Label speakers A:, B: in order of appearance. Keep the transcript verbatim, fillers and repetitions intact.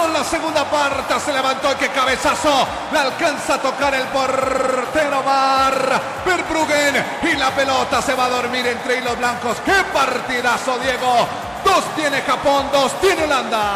A: pasó la segunda parte, se levantó y qué cabezazo, le alcanza a tocar el portero Mar Verbruggen y la pelota se va a dormir entre hilos blancos. ¡Qué partidazo, Diego! Dos tiene Japón, dos tiene Holanda.